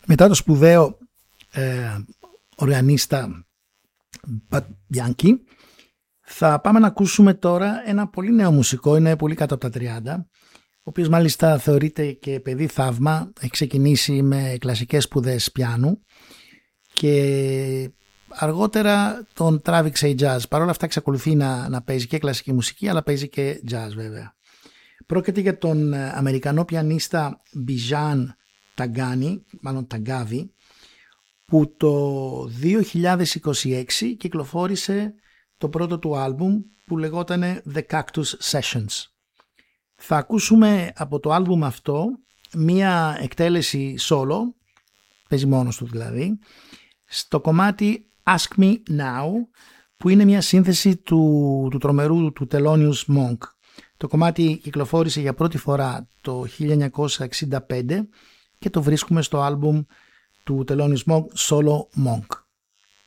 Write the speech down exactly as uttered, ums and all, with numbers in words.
Μετά το σπουδαίο ε, οργανίστα Pat Bianchi, θα πάμε να ακούσουμε τώρα ένα πολύ νέο μουσικό, είναι πολύ κάτω από τα τριάντα, ο οποίος μάλιστα θεωρείται και παιδί θαύμα, έχει ξεκινήσει με κλασικές σπουδές πιάνου και αργότερα τον τράβηξε η jazz. Παρ' όλα αυτά εξακολουθεί να, να παίζει και κλασική μουσική, αλλά παίζει και jazz βέβαια. Πρόκειται για τον Αμερικανό πιανίστα Bijan Tagani, μάλλον Tagavi, που το δύο χιλιάδες είκοσι έξι κυκλοφόρησε το πρώτο του άλμπουμ που λεγόταν The Cactus Sessions. Θα ακούσουμε από το άλμπουμ αυτό μία εκτέλεση solo, παίζει μόνος του δηλαδή, στο κομμάτι Ask Me Now, που είναι μια σύνθεση του, του τρομερού του Thelonious Monk. Το κομμάτι κυκλοφόρησε για πρώτη φορά το χίλια εννιακόσια εξήντα πέντε και το βρίσκουμε στο άλμπουμ του Thelonious Monk Solo Monk.